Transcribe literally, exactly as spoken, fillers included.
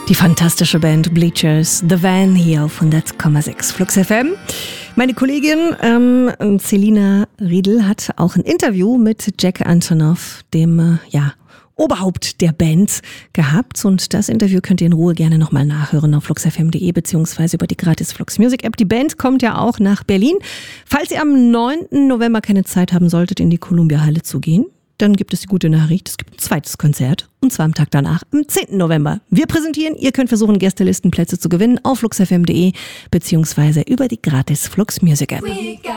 Die fantastische Band Bleachers, The Van hier auf hundert Komma sechs Flux F M. Meine Kollegin ähm, Selina Riedl hat auch ein Interview mit Jack Antonoff, dem äh, ja, Oberhaupt der Band, gehabt. Und das Interview könnt ihr in Ruhe gerne nochmal nachhören auf flux f m punkt d e beziehungsweise über die gratis Flux Music App. Die Band kommt ja auch nach Berlin. Falls ihr am neunten November keine Zeit haben solltet, in die Columbia Halle zu gehen, dann gibt es die gute Nachricht, es gibt ein zweites Konzert und zwar am Tag danach, am zehnten November. Wir präsentieren, ihr könnt versuchen, Gästelistenplätze zu gewinnen auf flux f m punkt d e beziehungsweise über die gratis Flux Music App.